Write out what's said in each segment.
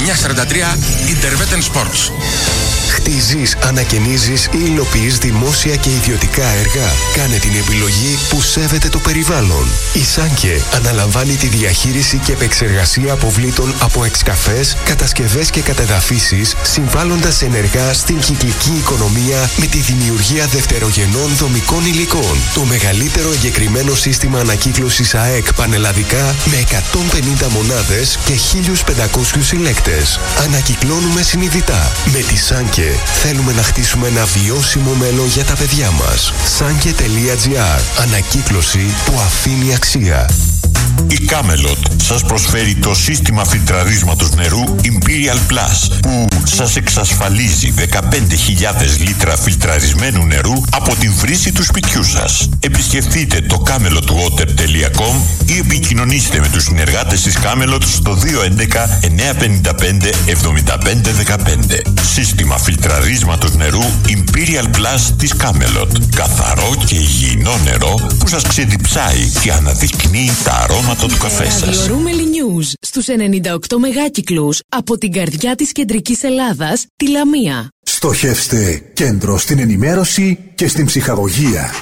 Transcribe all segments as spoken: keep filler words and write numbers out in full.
εννιά σαράντα τρία Interveten Sports. Χτίζεις, ανακαινίζεις ή υλοποιείς δημόσια και ιδιωτικά έργα? Κάνε την επιλογή που σέβεται το περιβάλλον. Η Σάνκε αναλαμβάνει τη διαχείριση και επεξεργασία αποβλήτων από εξκαφές, κατασκευές και κατεδαφίσεις, συμβάλλοντας ενεργά στην κυκλική οικονομία με τη δημιουργία δευτερογενών δομικών υλικών. Το μεγαλύτερο εγκεκριμένο σύστημα ανακύκλωσης ΑΕΚ πανελλαδικά με εκατόν πενήντα μονάδες και χίλιους πεντακόσιους συλλέκτες. Ανακυκλώνουμε συνειδητά. Με τη Σάνκε θέλουμε να χτίσουμε ένα βιώσιμο μέλλον για τα παιδιά μας. Sanke τελεία τζι άρ. Ανακύκλωση που αφήνει αξία. Η Camelot σας προσφέρει το σύστημα φιλτραρίσματος νερού Imperial Plus, που σας εξασφαλίζει δεκαπέντε χιλιάδες λίτρα φιλτραρισμένου νερού από την βρύση του σπιτιού σας. Επισκεφτείτε το camelot water τελεία com ή επικοινωνήστε με τους συνεργάτες της Camelot στο δύο έντεκα εννιακόσια πενήντα πέντε εβδομήντα πέντε δεκαπέντε. Σύστημα φιλτραρίσματος νερού Imperial Plus της Camelot. Καθαρό και υγιεινό νερό που σας ξεδιψάει και αναδεικνύει τα αρώματα του καφέ σας. Ραδιορούμελη News στους ενενήντα οκτώ μεγάκυκλους από την καρδιά της κεντρικής Ελλάδας, τη Λαμία. Στοχεύστε κέντρο στην ενημέρωση και στην ψυχαγωγία.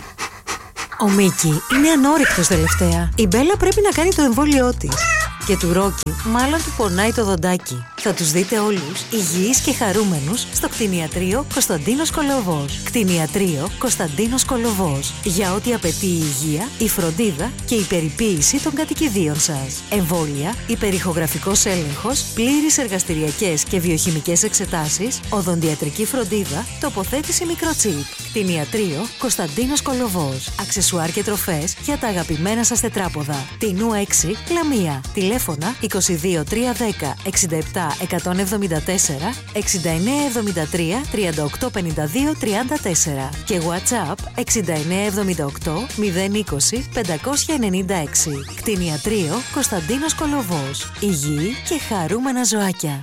Ο Μίκη είναι ανόρεκτος τελευταία. Η Μπέλα πρέπει να κάνει το εμβόλιό της. Και του Ρόκι μάλλον του πονάει το δοντάκι. Θα τους δείτε όλους υγιείς και χαρούμενους στο κτηνιατρίο Κωνσταντίνος Κολοβός. Κτηνιατρίο Κωνσταντίνος Κολοβός. Για ό,τι απαιτεί η υγεία, η φροντίδα και η περιποίηση των κατοικιδίων σας. Εμβόλια, υπερηχογραφικός έλεγχος, πλήρεις εργαστηριακές και βιοχημικές εξετάσεις, οδοντιατρική φροντίδα, τοποθέτηση μικροτσίπ. Κτηνιατρίο Κωνσταντίνος Κολοβός. Αξεσουάρ και τροφές για τα αγαπημένα σας τετράποδα. Τινού έξι, Λαμία. Τηλέφωνα είκοσι δύο τριακόσια δέκα εξήντα επτά εκατόν εβδομήντα τέσσερα, εξήντα εννέα εβδομήντα τρία τριάντα οκτώ πενήντα δύο τριάντα τέσσερα και WhatsApp εξήντα εννέα εβδομήντα οκτώ μηδέν είκοσι πεντακόσια ενενήντα έξι. Κτηνιατρίο Κωνσταντίνος Κολοβός. Υγιή και χαρούμενα ζωάκια.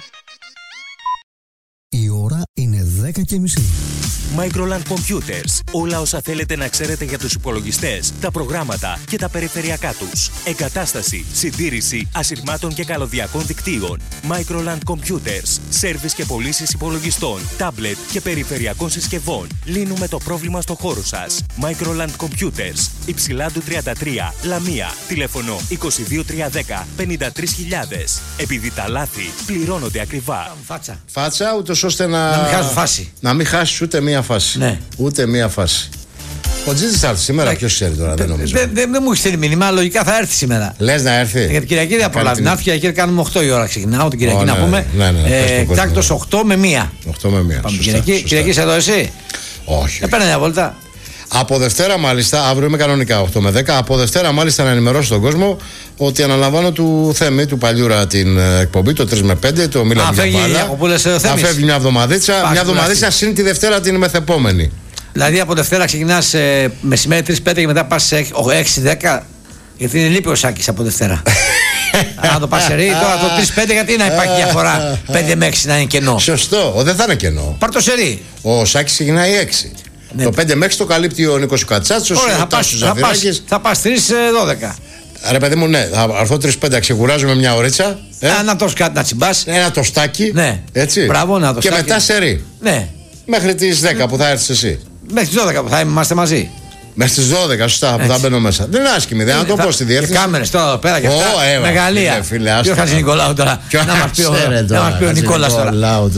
Η ώρα είναι δέκα και μισή. Microland Computers. Όλα όσα θέλετε να ξέρετε για τους υπολογιστές, τα προγράμματα και τα περιφερειακά τους. Εγκατάσταση, συντήρηση ασυρμάτων και καλωδιακών δικτύων. Microland Computers. Σέρβις και πωλήσεις υπολογιστών, τάμπλετ και περιφερειακών συσκευών. Λύνουμε το πρόβλημα στο χώρο σας. Microland Computers. Υψηλάντου τριάντα τρία, Λαμία. Τηλέφωνο είκοσι δύο τριακόσια δέκα πενήντα τρεις χιλιάδες. Επειδή τα λάθη πληρώνονται ακριβά. Φάτσα. Φάτσα, ούτως ώστε να. Να μην χάσει φάση. Να μην χάσει ούτε μία φάση. Ναι. Ούτε μία φάση. Ο Τζίτζης θα έρθει σήμερα, ποιος ξέρει τώρα, δεν νομίζω. Δεν δε, δε μου έχει στείλει μήνυμα, λογικά θα έρθει σήμερα. Λες να έρθει. Για την Κυριακή δεν προλάβει. Να έρθει Κυριακή, κάνουμε οκτώ η ώρα. Ξεκινάω την Κυριακή oh, να ναι, πούμε. Ναι, ναι, ναι, ε, Εκτάκτος οκτώ με μία. οκτώ με μία. Πάμε Κυριακή. Κυριακή είσαι εδώ εσύ? Όχι. Έπαιρνε μια βόλτα. Από Δευτέρα μάλιστα, αύριο είμαι κανονικά οκτώ με δέκα. Από Δευτέρα μάλιστα να ενημερώσω τον κόσμο ότι αναλαμβάνω του Θέμη, του Παλιούρα, την εκπομπή, το τρεις με πέντε, το Μίλα Μπάλα. Θα φεύγει μια εβδομαδίτσα. Πάλι μια εβδομαδίτσα συν τη Δευτέρα την μεθεπόμενη. Δηλαδή από Δευτέρα ξεκινάς ε, μεσημέρι τρεις πέντε και μετά πας σε έξι δέκα. Γιατί είναι λείπει ο Σάκης από Δευτέρα. Αν το πας σε ρί, τώρα το τρεις πέντε γιατί να υπάρχει διαφορά πέντε με έξι να είναι κενό. Σωστό, ο, δεν θα είναι κενό. Πάρ' το σε ρί. Ο Σάκης ξεκινάει έξι. Ναι. Το πέντε με έξι το καλύπτει ο Νίκος Κατσάτσος. Ωραία, θα πας, θα πας, θα πας τρεις δώδεκα. Ρε παιδί μου, ναι, θα έρθω τρεις πέντε, ξεκουράζομαι μια ωρίτσα. Ε? Ένα τος κάτι να τσιμπάς. Ένα τοστάκι. Ναι. Έτσι. Μπράβο, να το και μετά σε ρί. Ναι. Μέχρι τις δέκα που θα έρθεις εσύ. Μέχρι τις δώδεκα που θα είμαστε μαζί. Μέχρι τις δώδεκα, σωστά, που θα μπαίνω μέσα. Δεν είναι άσχημη, δεν να το πω στη διεύθυνση. Κάμερες τώρα εδώ πέρα και αυτά. Oh, μεγαλεία. Ποιο Χατζη Νικολάου τώρα. Να μας πει ο Νικόλας τώρα.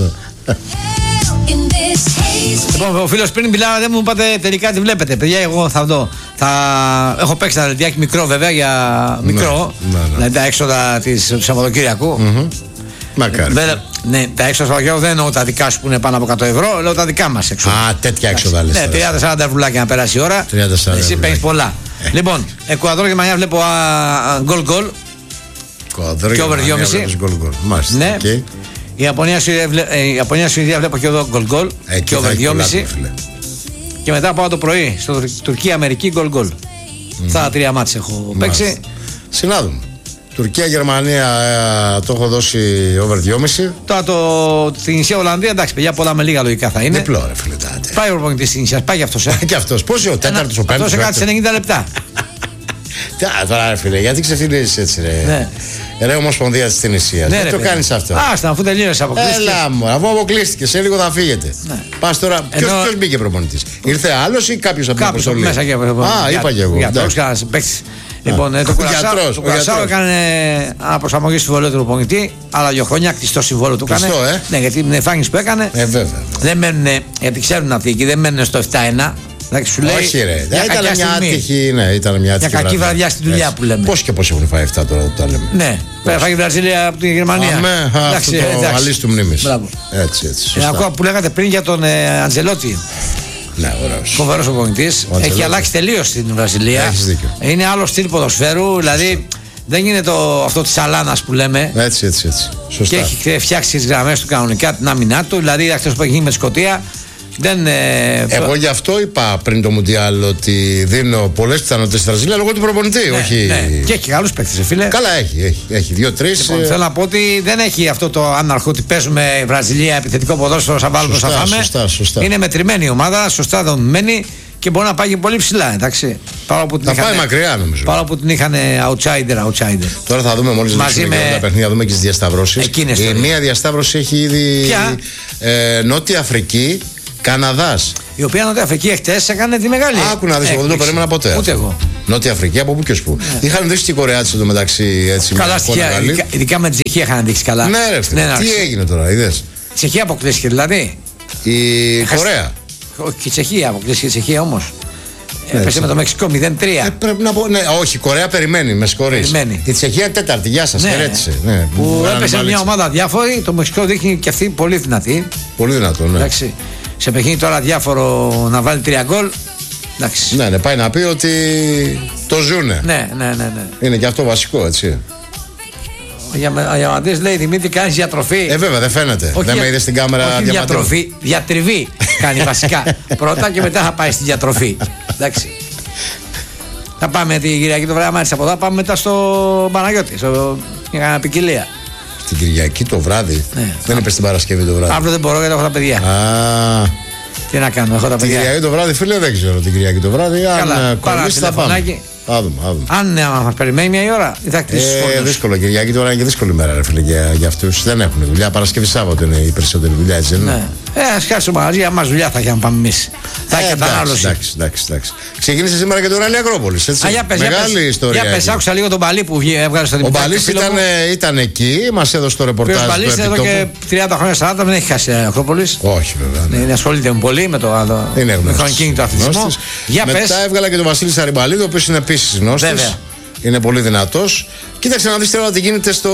Λοιπόν, ο φίλος πριν μιλάω, δεν μου είπατε τελικά τι βλέπετε. Παιδιά, εγώ θα δω. Θα... Έχω παίξει ένα δελτιάκι μικρό βέβαια για μικρό. Ναι, ναι, ναι. Δηλαδή τα έξοδα της, του Σαββατοκύριακου. Mm-hmm. Μακάρι. Δεν, ναι, τα έξοδα Σαββατοκύριακου δεν εννοώ τα δικά σου που είναι πάνω από εκατό ευρώ, λέω τα δικά μας έξοδα. Α, τέτοια έξοδα λες. Ναι, τριάντα σαράντα ευρουλάκια να περάσει η ώρα. τριάντα σαράντα εσύ παίρνεις πολλά. Ε. Λοιπόν, Εκουαδόρ και Γερμανία βλέπω γκολ γκολ. Και over δυόμισι. Ναι. Okay. Η Ιαπωνία-Σουηδία βλέπω και εδώ γκολ γκολ και over δυόμισι. Και μετά πάω το πρωί στο Τουρκία-Αμερική γκολ γκολ. Αυτά τα τρία μάτς έχω παίξει. Συνάδουμε. Τουρκία-Γερμανία ε, το έχω δώσει over δυόμισι. Τώρα το, την Ινσία Ολλανδία, εντάξει παιδιά, πολλά με λίγα λογικά θα είναι. Διπλό ρε φίλε. Πάει ο προπονητής της Ινσίας, πάει και αυτός. Ε. Και αυτός, πώς είναι ο τέταρτος, ο πέμπτος. Αυτός έκατσε ενενήντα λεπτά. Τι τώρα ρε φίλε, γιατί ξεφυλίζεις έτσι ρε. Ναι. Ρε Ομοσπονδία της Τινησίας. Ναι, δεν το κάνεις αυτό. Άστα, αφού τελείωσε, αποκλείστηκε. Έλα μου, αφού αποκλείστηκε, σε λίγο θα φύγετε. Ναι. Πας τώρα, ποιος, Ενώ... ποιος μπήκε προπονητής? Ήρθε άλλος ή κάποιος από την αποστολή? Μέσα και Α, είπα και εγώ. Γιατρός, κανένας παίκτης. Λοιπόν, το Κουρασάο έκανε αναπροσαρμογή στο συμβόλαιο του προπονητή, άλλα δύο χρόνια κτιστό συμβόλαιο του έκανε. Ε? Ναι, γιατί την εμφάνιση που έκανε. Ε, βέβαια. Δεν μένουν, γιατί ξέρουν αυτοί εκεί, δεν μένουν στο επτά ένα. Σου λέει, όχι ρε, μια ήταν μια άτυχη, ναι, ήταν μια άτυχη. Μια κακή βραδιά στη δουλειά έτσι. Που λέμε. Πώς και πώς έχουν φάει αυτά τώρα που τα λέμε. Ναι, φάει η Βραζιλία από τη Γερμανία. Αμέ, αυτό το αλής του μνήμης. Έτσι, έτσι. Ε, ακούω που λέγατε πριν για τον ε, Αντζελότη. Ναι, ωραίος. Φοβερός ο προπονητής. Έχει αλλάξει τελείως στην Βραζιλία. Έχεις δίκιο. Είναι άλλο στυλ ποδοσφαίρου, δηλαδή δεν είναι το, αυτό της Αλάνας που λέμε. Έτσι, έτσι, έτσι. Σωστά. Και έχει φτιάξει τις γραμμές του κανονικά, την άμυνά του. Δηλαδή αυτό που έχει γίνει με τη Σκωτία. Δεν, ε, Εγώ γι' αυτό είπα πριν το Μουντιάλ ότι δίνω πολλές πιθανότητες στη Βραζιλία λόγω του προπονητή. Ναι, όχι... ναι. Και έχει καλούς παίκτες, φίλε. Καλά, έχει. Έχει, έχει δύο-τρεις. Λοιπόν, ε... θέλω να πω ότι δεν έχει αυτό το άναρχο ότι παίζουμε Βραζιλία επιθετικό ποδόσφαιρο, σαν βάλουμε θα φάμε. Σωστά, σωστά. Είναι μετρημένη η ομάδα, σωστά δομημένη και μπορεί να πάει και πολύ ψηλά. Εντάξει. Παρόλο που θα είχαν, πάει μακριά νομίζω. Παρόλο που την είχαν outsider, outsider. Τώρα θα δούμε μόλις μαζί με τα παιχνίδια, δούμε και τις διασταυρώσεις. Η μία διασταύρωση έχει ήδη ε, Νότια Αφρική. Καναδάς. Η οποία Νότια Αφρική εχθές έκανε τη μεγάλη. Άκου να δεις, εγώ δεν το περίμενα ποτέ. Ούτε εγώ. Νότια Αφρική, από πού και ως πού. Yeah. Είχαν δείξει και οι Κορεάτες εντωμεταξύ έτσι. Καλά στοιχεία. Ειδικά, ειδικά με την Τσεχία είχαν δείξει καλά. Ναι, ρε φίλε. Ναι, τι έγινε τώρα, είδες? Η Τσεχία αποκλείστηκε δηλαδή. Η Έχασ... Κορέα. Όχι, η Τσεχία αποκλείστηκε. Η Τσεχία όμως. Ναι, έπεσε με το Μεξικό μηδέν τρία. Ε, πρέπει να πω, ναι, όχι, η Κορέα περιμένει, με συγχωρείς. Η Τσεχία είναι τέταρτη, γεια σας, ναι, χαιρέτησε. Ναι, που έπεσε μια ομάδα διάφορη, το Μεξικό δείχνει και αυτή πολύ δυνατή. Πολύ δυνατό, ναι. Εντάξει. Σε παιχνίδι τώρα διάφορο να βάλει τρία γκολ. Εντάξει. Ναι, ναι, πάει να πει ότι το ζουνε. Ναι, ναι, ναι, ναι. Είναι και αυτό βασικό, έτσι. Ο Διαμαντής λέει Δημήτρη, κάνεις διατροφή. Ε, βέβαια, δεν φαίνεται. Όχι, δεν με είδε στην κάμερα. Όχι διατροφή, διατριβή κάνει βασικά. Πρώτα και μετά θα πάει στη διατροφή. Εντάξει. Θα πάμε την Κυριακή το βράδυ, μάλιστα από εδώ, πάμε μετά στο Παναγιώτη. Στο... Για ποικιλία. Την Κυριακή το βράδυ. Ναι. Δεν είπες την Παρασκευή το βράδυ. Αύριο δεν μπορώ γιατί έχω τα παιδιά. Α, τι να κάνω, έχω τα παιδιά. Την Κυριακή το βράδυ, φίλε, δεν ξέρω την Κυριακή το βράδυ. Αν κολλήσει θα πάμε. Θα δούμε, θα δούμε. Αν ναι, μας περιμένει μια η ώρα, ή θα κτίσεις ε, δύσκολο. Κυριακή τώρα είναι και δύσκολη μέρα, ρε φίλε, για, για αυτούς. Δεν έχουν δουλειά. Παρασκευή Σάββατο είναι η περισσότερη δουλειά, έτσι δεν είναι? Ναι. Ε, ας χάσουμε μαζί, άμα δουλειά θα έχει να πάμε εμείς. Θα έχει ε, κατανάλωση. Εντάξει, εντάξει, εντάξει. Ξεκίνησε σήμερα και το ράλι Ακρόπολης, έτσι. Α, για πες, μεγάλη για πες, ιστορία. Για πες, άκουσα λίγο τον Παλί που έβγαλε στο δημοτικό. Ο Παλής ήταν, ήταν εκεί, μας έδωσε το ρεπορτάζ. Ο Παλής εδώ και τριάντα χρόνια σαράντα δεν έχει χάσει Ακρόπολης. Όχι, βέβαια. Ναι, ασχολείται πολύ με το χρονοκίνητο αθλητισμό. Μετά έβγαλα και τον Βασίλη Σαριμπαλίδη, ο οποίος είναι επίσης γνώστης. Είναι πολύ δυνατός. Κοίταξε να δεις τώρα τι γίνεται στο,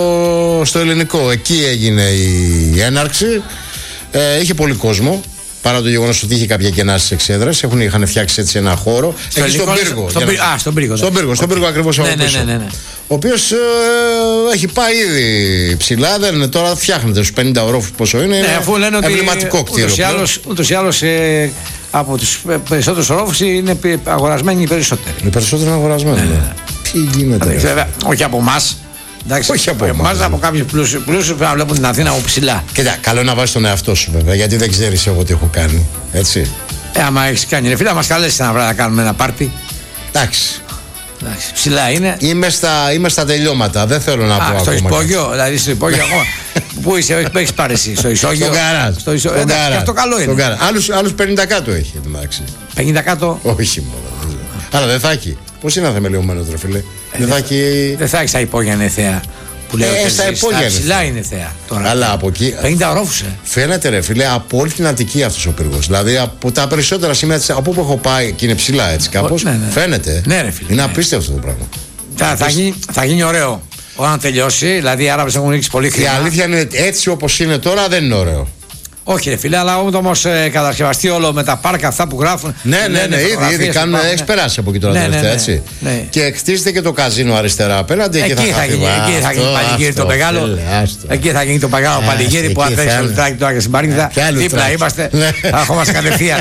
στο ελληνικό. Εκεί έγινε η έναρξη. Ε, είχε πολύ κόσμο. Παρά το γεγονός ότι είχε κάποια κενά στις εξέδρες. Έχουν, είχαν φτιάξει έτσι ένα χώρο. Στο εκεί στον πύργο. Στον πύργο, α, στον πύργο. Στον πύργο, στον πύργο ακριβώς από ναι, πίσω. Ναι, ναι, ναι, ναι. Ο οποίος ε, έχει πάει ήδη ψηλά. Δεν, τώρα φτιάχνεται στους πενήντα ορόφους πόσο είναι. Ναι, είναι αφού λένε εμβληματικό ότι κτίριο. Ούτως ή άλλως ε, από τους περισσότερους ορόφους είναι αγορασμένοι οι περισσότεροι. Οι περισσότεροι είναι αγορασμένοι. Ναι, ναι. Τι γίνεται? Βέβαια, όχι από εμάς. Εντάξει, όχι από εμάς. Από κάποιους πλούσιους που να βλέπουν την Αθήνα από ψηλά. Κοίτα, καλό να βάζεις τον εαυτό σου βέβαια, γιατί δεν ξέρεις εγώ τι έχω κάνει. Έτσι. Ε, άμα έχεις κάνει, ρε φίλε, μας καλέσει ένα βράδυ να κάνουμε ένα πάρτι. Εντάξει. Εντάξει, ψηλά είναι. Είμαι στα, είμαι στα τελειώματα, δεν θέλω να Α, πω στο ακόμα. Στο Ισπόγειο, δηλαδή στο Υπόγειο ακόμα. Πού είσαι, που έχεις πάρει εσύ, στο Ισόγειο? Στον Καράζ. Στο Ισόγειο. Και αυτό καλό είναι. Άλλους, άλλους πενήντα κάτω έχει, εντάξει. πενήντα κάτω. Όχι μόνο. Αλλά δεν θα έχει. Πώς είναι θεμελιωμένο τώρα, φίλε? Ε, δεν θα έχει. Δεν θα έχει στα υπόγεια είναι θέα. Που λέω ε, στα υπόγεια είναι. Ψηλά είναι θέα. Τώρα. Αλλά από εκεί. πενήντα ορόφους. Φαίνεται, ρε φίλε, από όλη την Αττική αυτός ο πύργος. Δηλαδή από τα περισσότερα σημεία της, από όπου έχω πάει και είναι ψηλά έτσι κάπως. Ναι, ναι. Φαίνεται. Ναι, ρε φίλε. Είναι ναι. απίστευτο το πράγμα. Θα, θα, γίνει, θα γίνει ωραίο. Όταν τελειώσει, δηλαδή οι Άραβες έχουν ρίξει πολύ χρήμα. Η αλήθεια είναι έτσι όπως είναι τώρα δεν είναι ωραίο. Όχι, ρε φίλε, αλλά όμως ε, κατασκευαστεί όλο με τα πάρκα αυτά που γράφουν. Ναι, ναι, ναι, ήδη, ήδη κάνουν, έχεις περάσει από εκεί τώρα ναι, τελευταία, ναι, ναι, έτσι. Ναι. Και χτίζεται και το καζίνο αριστερά απέναντι. Εκεί, εκεί θα γίνει, εκεί θα γίνει πανηγύρι το μεγάλο. Εκεί θα γίνει το μεγάλο πανηγύρι που αν θες το λιτράκι τώρα και στην Πάρκινθα. Δίπλα είμαστε. Θα έχουμε κατευθείαν.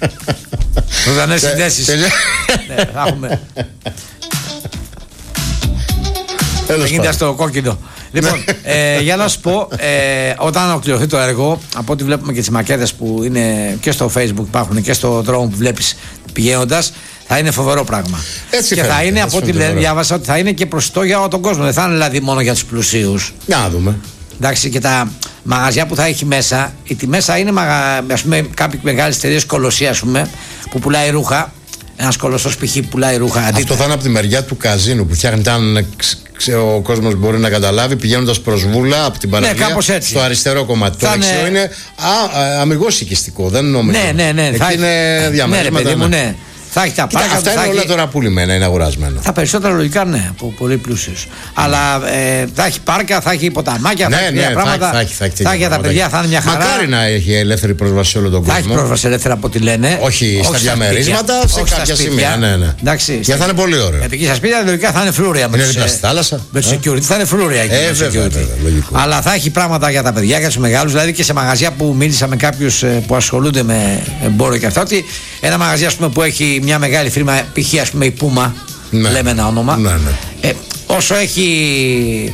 Ζωντανές συνδέσεις. Θα έχουμε. γίνεται στο κόκκινο. Λοιπόν, ε, για να σου πω, ε, όταν ολοκληρωθεί το έργο, από ό,τι βλέπουμε και τις μακέτες που είναι και στο Facebook υπάρχουν και στο δρόμο που βλέπεις πηγαίνοντας, θα είναι φοβερό πράγμα. Έτσι και φαίνεται, θα είναι, από ό,τι διάβασα, ότι θα είναι και προσιτό για όλο τον κόσμο. Δεν θα είναι δηλαδή μόνο για τους πλουσίους. Να δούμε. Εντάξει, και τα μαγαζιά που θα έχει μέσα, οι τιμές θα είναι, ας πούμε, κάποιοι μεγάλες εταιρείες, Κολοσσία, ας πούμε, που πουλάει ρούχα. Ένας κολοσσός π.χ. πουλάει ρούχα. Αυτό αντίτα. Θα είναι από τη μεριά του καζίνου που φτιάχνει, αν ο κόσμος μπορεί να καταλάβει, πηγαίνοντας προς Βούλα από την παραλία. Ναι, στο αριστερό κομμάτι. Το δεξιό είναι, είναι αμιγώς οικιστικό, δεν νομίζω. Ναι, ναι, ναι. Εκεί θα είναι διαμέρισματα. Ναι, ναι. Θα έχει τα πάρκα. Αυτά είναι όλα έχει... τώρα πουλημένα, είναι αγορασμένα. Τα περισσότερα λογικά ναι, από πολύ πλούσιους. Mm. Αλλά ε, θα έχει πάρκα, θα έχει ποταμάκια, ναι, θα έχει ναι, πράγματα. Θα έχει, θα έχει, θα έχει για τα παιδιά, θα είναι μια χαρά. Μακάρι να έχει ελεύθερη πρόσβαση σε όλο τον κόσμο. Θα έχει πρόσβαση ελεύθερα από ό,τι λένε. Όχι στα διαμερίσματα, σε κάποια σημεία. Ναι, ναι. Εντάξει, για θα είναι πολύ ωραίο. Γιατί στα σπίτια λογικά θα είναι φλούρια. Είναι δίπλα στη θάλασσα. Με το security θα είναι φλούρια εκεί. Αλλά θα έχει πράγματα για τα παιδιά, για τους μεγάλους. Δηλαδή και σε μαγαζιά που μίλησα με κάποιους που ασχολούνται με εμπόριο και αυτά, ότι ένα μαγαζί που έχει μια μεγάλη φίρμα. Π.χ. ας πούμε η Πούμα, ναι. λέμε ένα όνομα. Ναι, ναι. Ε, όσο έχει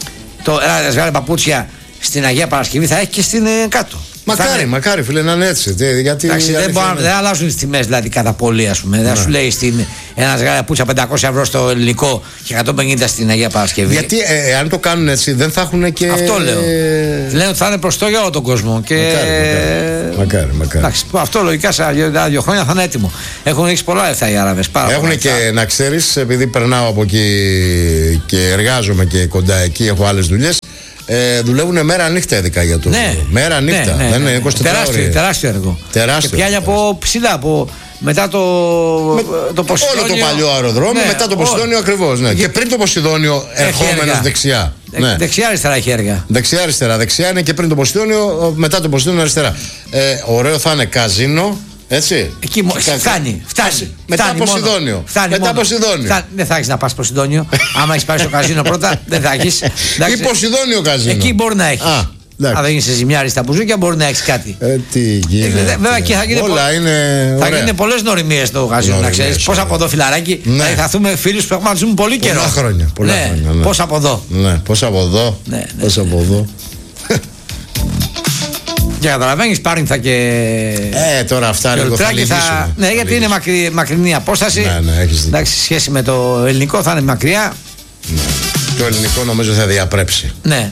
το ένα σγάρι παπούτσια στην Αγία Παρασκευή, θα έχει και στην ε, κάτω. Μακάρι, είναι... μακάρι φίλε να είναι έτσι. Γιατί εντάξει, δεν, μπορούν, δεν αλλάζουν τις τιμές δηλαδή κατά πολύ, ας πούμε. Ναι. Δεν σου λέει στην, ένα σγάρι παπούτσια πεντακόσια ευρώ στο ελληνικό και εκατόν πενήντα στην Αγία Παρασκευή. Γιατί ε, αν το κάνουν έτσι δεν θα έχουν και. Αυτό λέω. Λένε ότι θα είναι προστό για όλο τον κόσμο. Και... Μακάρι, μακάρι. μακάρι, μακάρι. Εντάξει, αυτό λογικά σε δύο χρόνια θα είναι έτοιμο. Έχουν ρίξει πολλά λεφτά οι Άραβες. Έχουν και λεφτά. Να ξέρεις, επειδή περνάω από εκεί και εργάζομαι και κοντά εκεί, έχω άλλες δουλειές. Ε, δουλεύουν μέρα νύχτα ειδικά για το. Ναι, μέρα νύχτα. Ναι, ναι, δεν είναι είκοσι τέσσερις τεράστιο, ώρες. Τεράστιο έργο. Τεράστιο. Και πιάνει από ψηλά. Από, μετά το, με, το Ποσειδόνιο. Όλο το παλιό αεροδρόμιο, ναι, μετά το Ποσειδόνιο ακριβώς. Ναι. Και, και πριν το Ποσειδόνιο, ερχόμενος δεξιά. Ε, ναι. Δεξιά-αριστερά έχει έργα. Δεξιά-αριστερά. Δεξιά είναι και πριν το Ποσειδόνιο, μετά το Ποσειδόνιο αριστερά. Ε, ωραίο θα είναι καζίνο. Έτσι. Εκεί μο... φτάνει, φτάνει. Μετά φτάνει Ποσειδόνιο. Φτάνει μετά Ποσειδόνιο. Φτάνει. Δεν θα έχει να πα Ποσειδόνιο. Άμα έχει πάει στο καζίνο πρώτα, δεν θα έχει. Ή Ποσειδόνιο καζίνο. Εκεί μπορεί να έχει. Αν δεν είσαι ζημιάρη στα μπουζούκια, μπορεί να έχει κάτι. Ε, τι γίνεται. Ε, βέβαια και θα γίνει. Όλα πο... είναι. Θα γίνουν πολλέ νοημίες στο καζίνο, να ξέρει. Πώ από εδώ, φιλαράκι. Ναι. Θα δούμε φίλου που έχουμε να ζούμε πολύ καιρό. Πολλά χρόνια. Πολλά ναι. χρόνια ναι. Πώ από εδώ. Ναι. Πώ από εδώ. Ναι, ναι, Πώς από εδώ. Και καταλαβαίνεις Πάρινθα και. Ε, τώρα αυτά λίγο θα λυγίσουμε. Ναι, γιατί είναι μακρι... μακρινή απόσταση. Ναι, ναι, έχεις εντάξει, σχέση με το ελληνικό θα είναι μακριά. Ναι. Το ελληνικό νομίζω θα διαπρέψει. Ναι.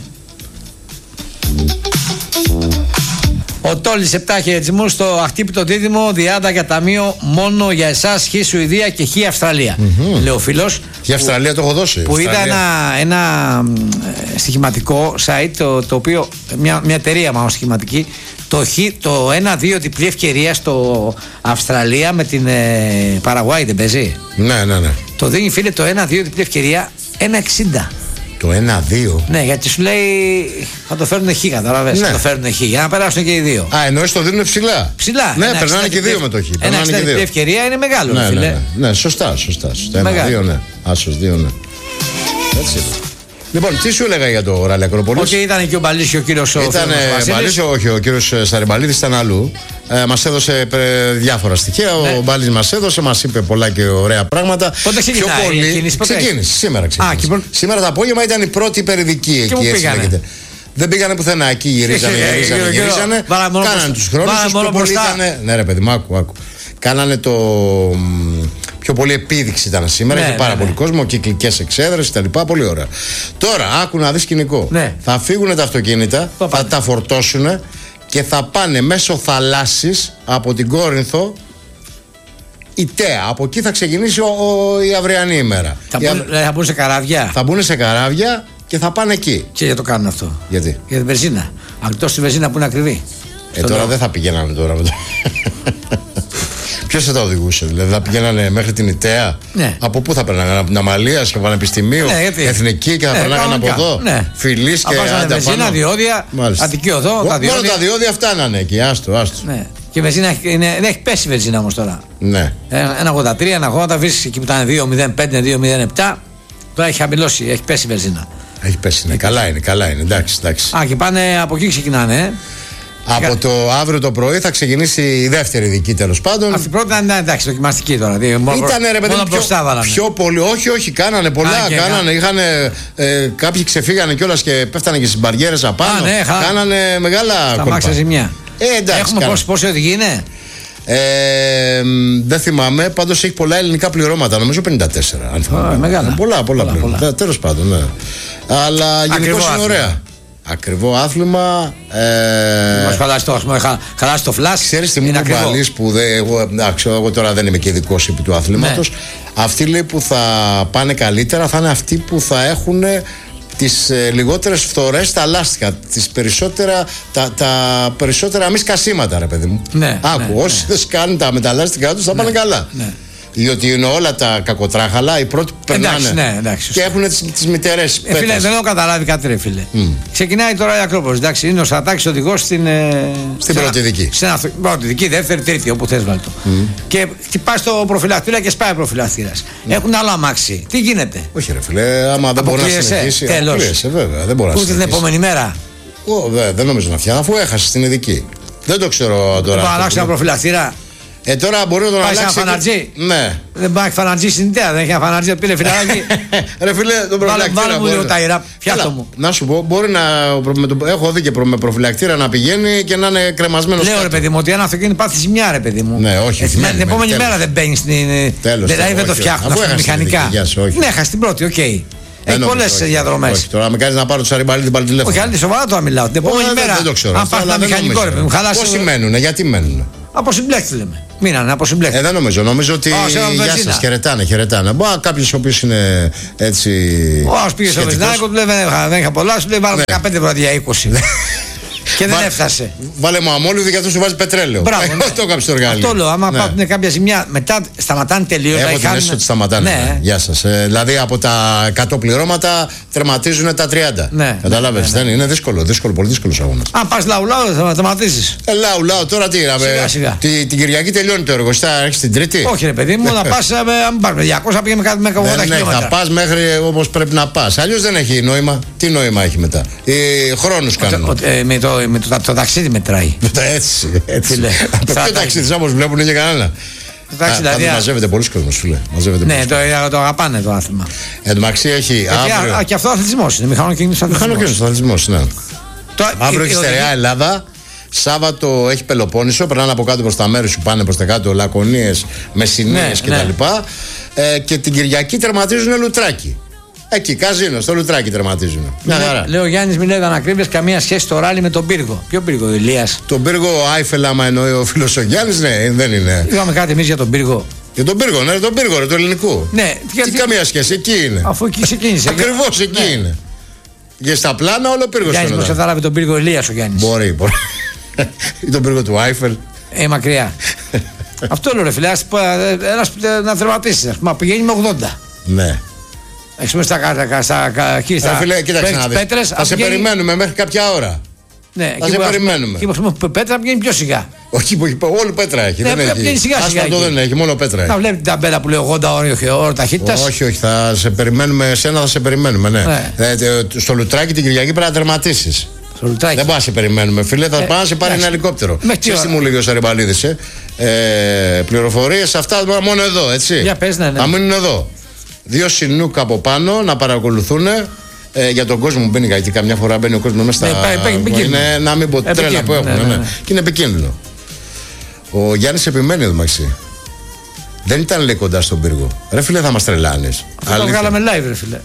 Ο Τόλης επτά χαιρετισμούς στο αχτύπητο δίδυμο, διάντα για ταμείο μόνο για εσάς, Χ Σουηδία και Χ Αυστραλία. Mm-hmm. Λέει ο φίλος. Χ Αυστραλία το έχω δώσει. Που είδα ένα, ένα στοιχηματικό site, το, το οποίο, μια, μια εταιρεία μάλλον στοιχηματική, το, το ένα δύο διπλή ευκαιρία στο Αυστραλία με την ε, Παραγουάη δεν παίζει. Ναι, ναι, ναι. Το δίνει φίλε το ένα δύο διπλή ευκαιρία ένα εξήντα. Το ένα δύο. Ναι, γιατί σου λέει θα το φέρουν χ, καταλαβαίνεις. Ναι. Θα το φέρουν χ για να περάσουν και οι δύο. Α, εννοείς το δίνουν ψηλά. Ψηλά. Ναι, ναι, περνάνε και οι δύο με το χ. Ένα εξήντα διπλή ευκαιρία είναι μεγάλο. Ναι, φίλε. Ναι, ναι, ναι, σωστά, σωστά. σωστά. Ένα δύο, ναι. Άσος δύο, ναι. Έτσι είναι. Λοιπόν, τι σου έλεγα για το ράλι Ακροπολής. Όχι, ήταν και ο Μπαλής και ο κύριος Ήταν Μπαλής, όχι, ο κύριος Σαριμπαλίδης ήταν αλλού. Ε, μας έδωσε ε, διάφορα στοιχεία. Ναι. Ο Μπαλής μας έδωσε, μας είπε πολλά και ωραία πράγματα. Πότε ξεκινάει πολύ... η κίνηση, ξεκίνησε, σήμερα ξεκίνησε. Α, σήμερα το απόγευμα ήταν η πρώτη περιδική εκεί. Και έτσι λέγεται. Δεν πήγανε πουθενά. Εκεί γυρίσανε, γυρίσανε, γυρίσανε. Κάνανε τους χρόνους τους. Πιο πολύ ήταν. Ναι, ρε παιδί μου, άκου, άκου. Κάνανε το. Πιο πολύ επίδειξη ήταν σήμερα. Είχε πάρα πολύ κόσμο, κυκλικές εξέδρες κτλ. Πολύ ωραία. Τώρα, άκου να δεις σκηνικό. Θα φύγουν τα αυτοκίνητα, θα τα φορτώσουν και θα πάνε μέσω θαλάσσης από την Κόρινθο η Τέα. Από εκεί θα ξεκινήσει ο, ο, η αυριανή ημέρα. Θα, μπουν, αυ... θα μπουν σε καράβια. Θα μπουν σε καράβια και θα πάνε εκεί. Και γιατί το κάνουν αυτό. Γιατί? Για την βενζίνα. Εκτός τη βενζίνα που είναι ακριβή. Ε, τώρα δεν θα πηγαίνανε τώρα. Ποιος θα τα οδηγούσε, δηλαδή θα πηγαίνανε μέχρι την Ιταία. Ναι. Από πού θα περνάγανε, από την Αμαλία και Πανεπιστημίου, ναι, Εθνική και θα ναι, περνάγανε από εδώ. Ναι. Φιλής και βενζίνα, διόδια, Αττική οδό. Μόνο τα διόδια φτάνανε εκεί, άστο, άστο. Ναι. Και η βενζίνα είναι, δεν έχει πέσει η βενζίνα όμως τώρα. Ναι. ένα ογδόντα τρία, ένα ογδόντα, βρίσκεις εκεί που ήταν δύο μηδέν πέντε, δύο μηδέν επτά. Τώρα έχει χαμηλώσει, έχει πέσει η βενζίνα. Έχει πέσει, ναι. Καλά είναι, καλά είναι, εντάξει, εντάξει. Α, και πάνε από εκεί ξεκινάνε, ε. Από το αύριο το πρωί θα ξεκινήσει η δεύτερη δική, τέλος πάντων. Αυτή η πρώτη ήταν εντάξει, δοκιμαστική τώρα. Ήτανε ρε παιδί μου πιο, πιο πολύ. Όχι, όχι, κάνανε πολλά. Α, κάνανε, είχαν, ε, κάποιοι ξεφύγανε κιόλας και πέφτανε και στις μπαριέρες απάνω. Α, ναι, κάνανε μεγάλα κόλπα. Στα μάξα ζημιά. Ε, εντάξει, έχουμε πόσοι, πόσοι οδηγοί είναι. Ε, δεν θυμάμαι, πάντως έχει πολλά ελληνικά πληρώματα. Νομίζω πενήντα τέσσερα. Αν θυμάμαι. Oh, μεγάλα. Πολλά, πολλά, πολλά πληρώματα. Τέλος πάντων, ναι. Αλλά γενικώς είναι ωραία. Ακριβό άθλημα. Ε... Μας χαλάσει το, χαλάσει το φλάσ. Ξέρεις τι μου είπε ο Αλής που δε, εγώ, άξιο, εγώ τώρα δεν είμαι και ειδικός επί του αθλήματος. Ναι. Αυτοί λέει που θα πάνε καλύτερα θα είναι αυτοί που θα έχουν τις ε, λιγότερες φθορές στα λάστιχα. Τις περισσότερα, τα, τα περισσότερα μη σκασίματα, ρε παιδί μου. Ναι, Άκου, ναι, όσοι ναι. σκάνουν τα με τα λάστιχα τους θα ναι, πάνε καλά. Ναι. Διότι είναι όλα τα κακοτράχαλα, οι πρώτοι που περνάνε ναι, εντάξει, και έχουν τις, τις μητερές ε, φίλε, δεν έχω καταλάβει κάτι, ρε φίλε. Mm. Ξεκινάει τώρα η Ακρόπολη. Εντάξει, είναι ο Στρατάκης οδηγός στην. Ε, στην πρώτη δική. Στην αυто... πρώτη δική, δεύτερη, τρίτη, όπου θες βάλει το. Mm. Και χτυπάς το προφυλακτήρα και σπάει ο προφυλακτήρας. Mm. Έχουν άλλο αμάξι. Τι γίνεται. Όχι, ρε φίλε, άμα δεν μπορεί να συνεχίσει. Τέλος. Βέβαια, δεν μπορεί να συνεχίσει. Ούτε την επόμενη μέρα. Oh, δε, δεν νομίζω να φτιάχνει, αφού έχασε την ειδική. Δεν το ξέρω τώρα. Θα αλλάξει ένα προφυλακτήρα. Ε, τώρα μπορεί να τον πάει αλλάξει. Πάει ένα φαναρτζή. Ναι. Δεν πάει φαναρτζή στην ιδέα, δεν έχει ένα φαναρτζή. Πήρε φιλαράκι. Ρε φίλε, τον προφυλακτήρα. Βάλε μου λίγο τα ηρά, φτιάχτω μου. Να σου πω, μπορεί να. Έχω δει και με προφυλακτήρα να πηγαίνει και να είναι κρεμασμένο. Λέω ρε παιδί μου ότι ένα αυτοκίνητο πάθει ζημιά, ρε παιδί μου. Ναι, όχι. Την επόμενη μέρα δεν μπαίνει στην. Δηλαδή δεν το φτιάχνουν μηχανικά. Ναι, έχασε την πρώτη, οκ. Έχει πολλές διαδρομές. Τώρα με κάνει να πάρω το σαριμπαλί την πάλι τηλέφωνο. Όχι, άλλη σοβαρά τώρα μιλάω. Την επόμενη μέρα. Αν πάρει ένα μηχανικό, ρε παιδί μου, χαλάσει. Πόσοι μένουν, γιατί μένουν. Αποσυμπλέκτη λέμε. Μείνανε, αποσυμπλέκτη. Ε, δεν νομίζω. Νομίζω ότι. Oh, γεια σας, χαιρετάνε, χαιρετάνε. Μπορεί κάποιο ο οποίο είναι έτσι. Ω, πήγε στο Βεζινάκο, του λέει δεν είχα πολλά, σου λέει βάλω δεκαπέντε ευρώ για είκοσι. Και δεν έφτασε. Βάλε μου αμόλυδο γιατί σου βάζει πετρέλαιο. Μπράβο. Ναι. Το έκαψε το εργαλείο. Αυτό λέω. Άμα ναι. Υπάρχουν κάποια ζημιά, μετά σταματάνε τελείως. Έχω την αίσθηση ότι σταματάνε. Ναι. Γεια σας. Ε, δηλαδή από τα εκατό πληρώματα τερματίζουν τα τριάντα. Ναι. Καταλάβες. Ναι, ναι, ναι. Είναι δύσκολο, δύσκολο, πολύ δύσκολο αγώνα. Αν πας λαού-λαού θα τερματίζεις. Ε, λαού-λαού τώρα τι είναι. Την Κυριακή τελειώνει το έργο. Θα έρχεσαι την Τρίτη. Όχι, ρε παιδί μου, να πας. Αν πάρουμε διακόσια πήγαμε κάτι με εκατό χιλιόμετρα. Θα πας μέχρι όπως πρέπει να πας. Αλλιώς δεν έχει νόημα. Τι νόημα έχει μετά. Χρόνους κάνουν. Με το ταξίδι μετράει. Έτσι, έτσι. Ποιο ταξίδι όμως βλέπουν και κανένα. Εντάξει, δηλαδή. Μαζεύεται πολλοί κόσμος, φίλε. Ναι, το αγαπάνε το άθλημα. Εν τω μεταξύ έχει. Και αυτό αθλητισμός είναι. Μηχανοκίνητος αθλητισμός. Ναι. Αύριο έχει στερεά Ελλάδα. Σάββατο έχει Πελοπόννησο. Περνάνε από κάτω προς τα μέρη σου, πάνε προς τα κάτω Λακωνίες, Μεσσηνίες κτλ. Και την Κυριακή τερματίζουν Λουτράκι. Εκεί, καζίνο, στο Λουτράκι τερματίζουν. Λέω ο Γιάννης, μην λέγανε ακρίβειες, καμία σχέση το ράλι με τον πύργο. Ποιο πύργο, ο Ηλίας? Τον πύργο Άιφελ, άμα εννοεί ο φίλος ο Γιάννης, ναι, δεν είναι. Είπαμε κάτι εμείς για τον πύργο. Για τον πύργο, ναι, τον πύργο, ρε, του ελληνικού. Ναι, τι τι... καμία σχέση, εκεί είναι. Αφού εκεί ξεκίνησε. Ακριβώς εκεί ναι. είναι. Και στα πλάνα όλο ο πύργος. Γιάννης, πώς κατάλαβε τον πύργο Ηλίας ο Γιάννης? Μπορεί, μπορεί. Ή τον πύργο του Άιφελ. Ε, μακριά. Αυτό λέω, ρε φίλε, να τερματίσει. Μα πηγαίνει με ογδόντα. Ναι. Έχεις μέσα στα, στα, στα φίλε, κοίταξε να δεις. Πέτρες, θα σε βγαίνει... περιμένουμε μέχρι κάποια ώρα. Ναι, θα σε περιμένουμε. Και πούμε πέτρα βγαίνει πιο σιγά. Όχι, όλη πέτρα έχει. Ναι, δεν έχει. Σιγά, σιγά, αυτό δεν έχει, μόνο πέτρα έχει. Θα βλέπει την ταμπέλα που λέει ογδόντα ώρα ταχύτητας. Όχι, όχι, θα σε περιμένουμε, εσένα θα σε περιμένουμε. Ναι. Ναι. Ε, στο Λουτράκι την Κυριακή πρέπει να τερματίσεις. Δεν μπορεί να σε περιμένουμε, φίλε. Θα ε, πάει να σε πάρει ένα ελικόπτερο. Ξέρεις τι μου λέει ο Σαριμπαλίδης. Ε? Ε, πληροφορίες αυτά μόνο εδώ, έτσι. Για πες, ναι, ναι. Να μείνουν εδώ. Δύο συνούκ από πάνω να παρακολουθούν ε, για τον κόσμο που μπαίνει. Γιατί καμιά φορά μπαίνει ο κόσμος μέσα στα. Ναι, είναι να μην πω τρέλα που έχουν. Ναι, ναι, ναι. Και είναι επικίνδυνο. Ο Γιάννης επιμένει εδώ μεταξύ. Δεν ήταν λέει κοντά στον πύργο. Ρε φίλε, θα μας τρελάνεις. Αυτό το βγάλαμε live, ρε φίλε.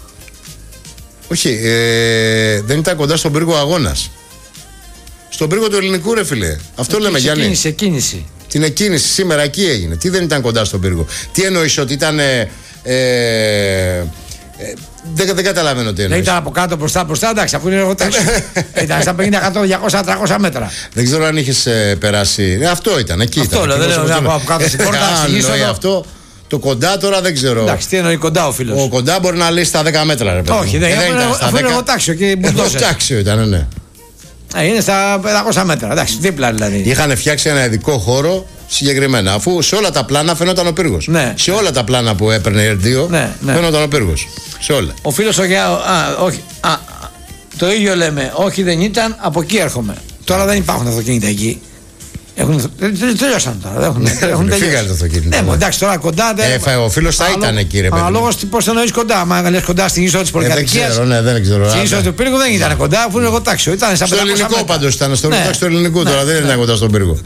Όχι, ε, δεν ήταν κοντά στον πύργο αγώνας. Στον πύργο του ελληνικού, ρε φίλε. Αυτό λέμε, Γιάννη. Κίνηση, κίνηση. Την εκκίνηση σήμερα εκεί έγινε. Τι δεν ήταν κοντά στον πύργο? Τι εννοείς ότι ήταν. Ε, ε, ε, δεν, δεν καταλαβαίνω τι εννοείς. Ήταν από κάτω μπροστά μπροστά, εντάξει, αφού είναι εργοτάξιο. Ήταν στα πενήντα, εκατό, διακόσια, τριακόσια μέτρα. Δεν ξέρω αν είχες ε, περάσει. Ε, αυτό ήταν, εκεί αυτό ήταν. Αυτό λέω, δεν λέω από κάτω στην πόρτα. Αυτό. Το κοντά τώρα δεν ξέρω. Εντάξει, τι εννοεί κοντά ο φίλος? Ο κοντά μπορεί να λέει στα δέκα μέτρα, ρε παιδί. Όχι, δεν, ε, δεν ήταν στα δέκα. Εργοτάξιο και μπουλντόζερ. Εργοτάξιο ήταν, ναι. Ε, είναι στα πεντακόσια μέτρα, εντάξει, δίπλα δηλαδή. Είχαν φτιάξει ένα ειδικό χώρο συγκεκριμένα. Αφού σε όλα τα πλάνα φαινόταν ο πύργος. Ναι. Σε όλα τα πλάνα που έπαιρνε η Ερ δύο ναι, ναι. φαινόταν ο πύργος. Σε όλα. Ο φίλος ο Γιά. Α, όχι. Α, το ίδιο λέμε. Όχι, δεν ήταν, από εκεί έρχομαι. Τώρα δεν υπάρχουν αυτοκίνητα εκεί. Έχουν, τελειώσαν τώρα. Δεν έχουν, έχουν φύγανε το αυτοκίνητο. Ναι, εντάξει, τώρα κοντά. Ε, ο φίλος θα ήταν εκεί, ρε παιδί. Αναλόγως πώς εννοείς κοντά. Αν λες κοντά στην είσοδο της πολυκατοικίας. Δεν ξέρω, ναι, δεν ξέρω. Στην είσοδο του πύργου δεν ήταν κοντά, αφού είναι εργοτάξιο. Ήταν στο ελληνικό πάντως ήταν. Στο ελληνικό τώρα δεν ήταν κοντά στον πύργο.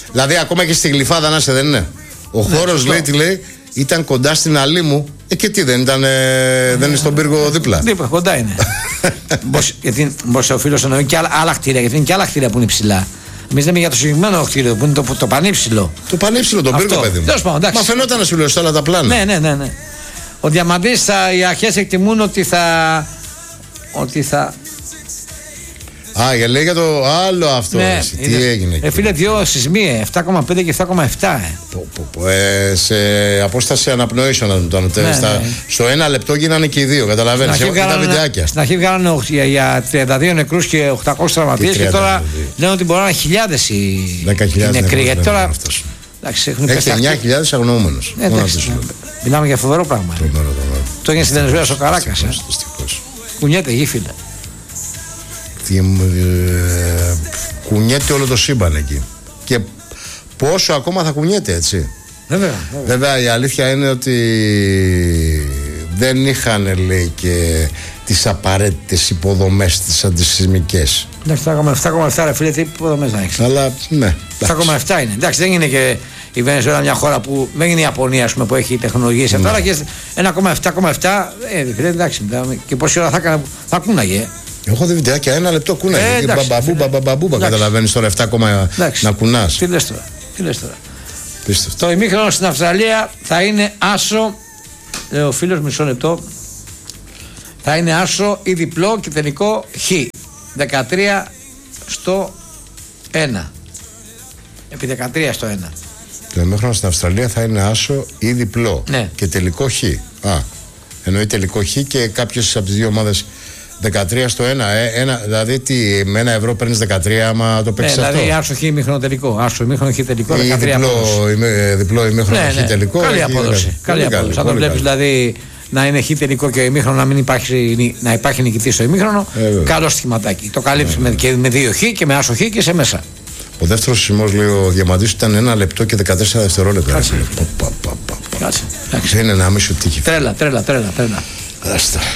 Δηλαδή, ακόμα και στη Γλυφάδα να είσαι, δεν είναι. Ο ναι, χώρος λέει, τι λέει, ήταν κοντά στην Αλή μου. Ε, και τι, δεν ήταν, ε, δεν είναι στον πύργο δίπλα. Δίπλα, κοντά είναι. Γιατί ο φίλος εννοεί και άλλα, άλλα κτίρια, γιατί είναι και άλλα κτίρια που είναι ψηλά. Εμείς λέμε για το συγκεκριμένο κτίριο που είναι το, το πανύψηλο. Το πανύψηλο, τον πύργο, παιδί μου. Πάντων, μα φαινόταν να σου λέω όλα τα πλάνα. Ναι, ναι, ναι, ναι. Ο Διαμαντής, οι αρχές εκτιμούν ότι θα. Ότι θα. Α, για λέει για το άλλο αυτό. Ναι, εσύ, τι είναι, έγινε εκεί. Ε, φίλε, δύο σεισμοί, επτά κόμμα πέντε και επτά κόμμα επτά. Ε. Πω, πω, πω, ε, σε απόσταση αναπνοήσεων το ναι, ναι. Στο ένα λεπτό γίνανε και οι δύο, καταλαβαίνεις. Έχω τα βιντεάκια. Στην αρχή βγάλανε για, για τριάντα δύο νεκρούς και οκτακόσιους τραυματίες και, και τώρα λένε ότι μπορεί να είναι χιλιάδες οι, οι νεκροί. Γιατί τώρα. Εντάξει, έχει εννιά χιλιάδες αγνοούμενους. Ε, μιλάμε για φοβερό πράγμα. Το έγινε στην Βενεζουέλα στο Καράκας. Κουνιέται γη, φίλε. Τι, ε, κουνιέται όλο το σύμπαν εκεί. Και πόσο ακόμα θα κουνιέται, έτσι. Βέβαια, βέβαια. Βέβαια η αλήθεια είναι ότι δεν είχαν, λέει, και τις απαραίτητες υποδομές τις αντισυσμικές. Εντάξει, επτά κόμμα επτά ρε φίλε, τι υποδομές να έχεις. Αλλά ναι. επτά κόμμα επτά είναι. Εντάξει, δεν είναι και η Βενεζουέλα μια χώρα που δεν είναι η Ιαπωνία, ας πούμε, που έχει τεχνολογίες. Ναι. Τώρα και ένα κόμμα επτά, ε, φίλε, εντάξει, και πόση ώρα θα, έκανε, θα κούναγε. Έχω δει βιντεάκια, ένα λεπτό κούναγε. Ε, μπαμπαμπού, μπαμπαμπού, καταλαβαίνεις τώρα επτά κόμμα να κουνάς. Τι λες τώρα, τι λες τώρα. Το ημίχρονο στην Αυστραλία θα είναι άσο. Λέει ο φίλος, μισό λεπτό. Θα είναι άσο ή διπλό και τελικό χ. δεκατρία στο ένα. Επί δεκατρία στο ένα. Το ημίχρονο στην Αυστραλία θα είναι άσο ή διπλό. Ναι. Και τελικό χ. Α, εννοεί τελικό χ και κάποιες από τις δύο ομάδες δεκατρία στο ένα. Ε, ένα δηλαδή, τι, με ένα ευρώ παίρνεις δεκατρία άμα το παίξεις ναι, αυτό. Δηλαδή, άσο χ ημίχρονο τελικό. Άσο ημίχρονο χ τελικό. δεκατρία διπλό, ημί, διπλό ημίχρονο ναι, χ ναι. τελικό. Καλή απόδοση. Καλή απόδοση. Αν το βλέπεις δηλαδή να είναι χ τελικό και ημίχρονο να μην υπάρχει, να υπάρχει νικητή στο ημίχρονο, ε, καλό σχηματάκι. Το καλύψει ε, με, με δύο χ και με άσο χ και σε μέσα. Ο δεύτερος σεισμός, λέει ο Διαμαντής, ήταν ένα λεπτό και δεκατέσσερα δευτερόλεπτα. Κάτσε. Δεν είναι να μην σου τύχει. Τρέλα, τρέλα, τρέλα. τρέλα.